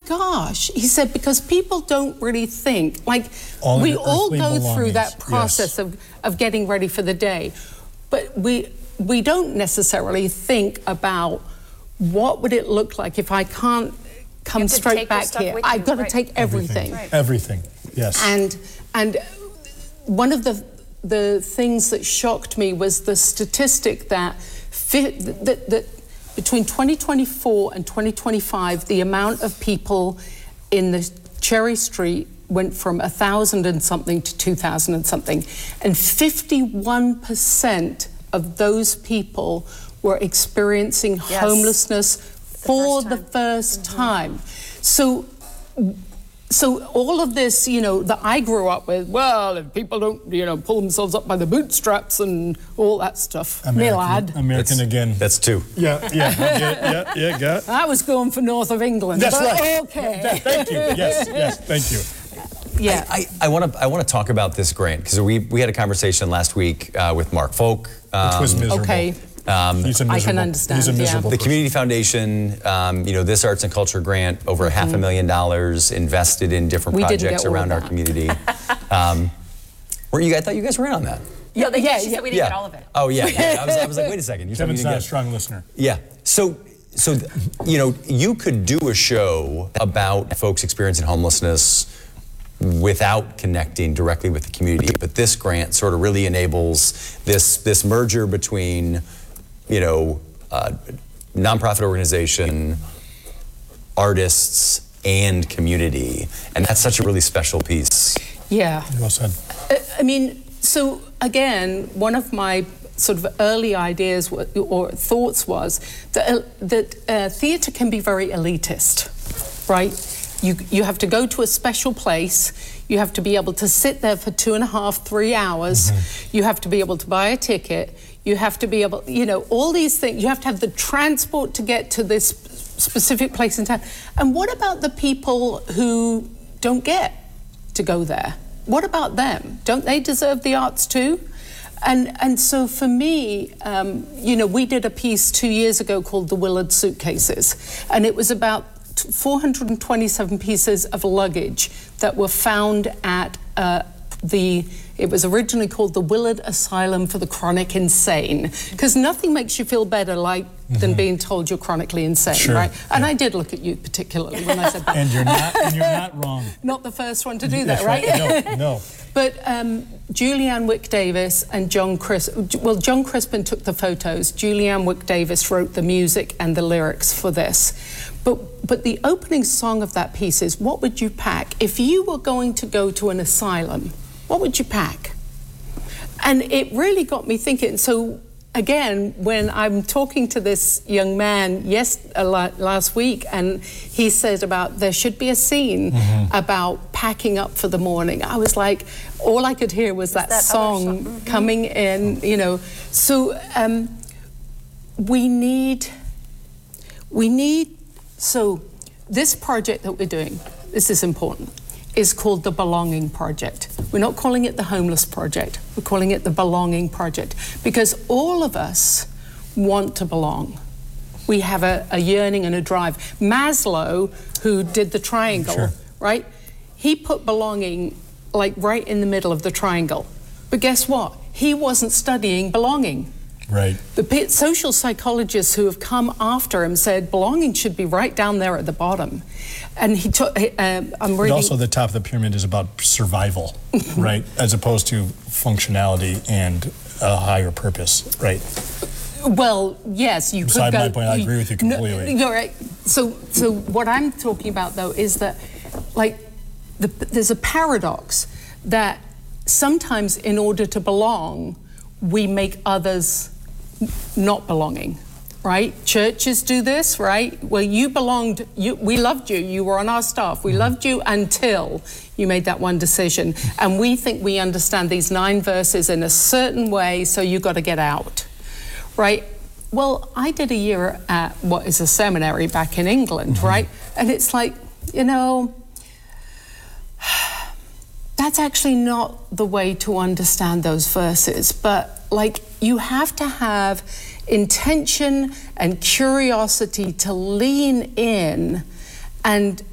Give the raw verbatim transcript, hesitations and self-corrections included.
gosh, he said, because people don't really think, like, all we all go through that belongings. process Yes. of, of getting ready for the day, but we we don't necessarily think about what would it look like if I can't come straight back here. I've got to right. take everything. Everything, everything. Yes. And and one of the the things that shocked me was the statistic that fi- that, that between twenty twenty-four and twenty twenty-five, the amount of people in the Cherry Street went from a thousand and something to two thousand and something, and fifty-one percent of those people were experiencing Yes. homelessness for the first time. first time. So, so all of this, you know, that I grew up with, well, if people don't, you know, pull themselves up by the bootstraps and all that stuff. Me lad. American That's- again. That's two. Yeah, yeah, yeah, yeah, yeah, got. I was going for north of England. That's but right. Okay. Thank you. Yes, yes, thank you. Yeah. I, I want to I want to talk about this grant because we we had a conversation last week uh, with Mark Folk. Um, Which was miserable. Okay. Um, He's a I miserable, can understand, He's a yeah. miserable The person. Community Foundation, um, you know, this arts and culture grant, over a half a million dollars invested in different We didn't projects get all around of our that. community. um, were you? I thought you guys were in on that. Yeah, they, Yeah, she yeah. said we didn't get all of it. Oh yeah. yeah. I, was, I was like, wait a second. You told me Kevin's you not a didn't get- strong listener. Yeah. So, so you know, you could do a show about folks experiencing homelessness without connecting directly with the community, but this grant sort of really enables this this merger between, you know, uh, nonprofit organization, artists, and community, and that's such a really special piece. Yeah. Well said. Uh, I mean, so again, one of my sort of early ideas wa- or thoughts was that, uh, that uh, theatre can be very elitist, right? You, you have to go to a special place, you have to be able to sit there for two and a half, three hours, mm-hmm. you have to be able to buy a ticket, you have to be able, you know, all these things, you have to have the transport to get to this specific place in town. And what about the people who don't get to go there? What about them? Don't they deserve the arts too? And and so for me, um, you know, we did a piece two years ago called The Willard Suitcases, and it was about four hundred twenty-seven pieces of luggage that were found at uh, the, it was originally called the Willard Asylum for the Chronic Insane, because nothing makes you feel better like mm-hmm. than being told you're chronically insane, Sure. right? And Yeah. I did look at you particularly when I said that. And you're not, and you're not wrong. Not the first one to do That's that, right? No, no. But um, Julianne Wick-Davis and John Cris, well, John Crispin took the photos. Julianne Wick-Davis wrote the music and the lyrics for this. But but the opening song of that piece is, what would you pack? If you were going to go to an asylum, what would you pack? And it really got me thinking. So again, when I'm talking to this young man yes uh, la- last week, and he said about there should be a scene mm-hmm. about packing up for the morning, I was like, all I could hear was that, that song, song. Mm-hmm. coming in, you know. So um, we need, we need, so this project that we're doing, this is important, is called the Belonging Project. We're not calling it the Homeless Project, we're calling it the Belonging Project, because all of us want to belong. We have a, a yearning and a drive. Maslow, who did the triangle, Sure. right? He put belonging like right in the middle of the triangle. But guess what? He wasn't studying belonging. Right. The p- social psychologists who have come after him said belonging should be right down there at the bottom. And he took, uh, I'm But reading... also the top of the pyramid is about survival, right? As opposed to functionality and a higher purpose, right? Well, yes, you Beside could go... my point, I agree with you completely. No, you're right. So, so what I'm talking about, though, is that, like, the, there's a paradox that sometimes in order to belong, we make others not belonging, right? Churches do this, right? Well, you belonged, you, we loved you, you were on our staff, we mm-hmm. loved you until you made that one decision. And we think we understand these nine verses in a certain way, so you got to get out, right? Well, I did a year at what is a seminary back in England, mm-hmm. right? And it's like, you know, that's actually not the way to understand those verses, but like you have to have intention and curiosity to lean in and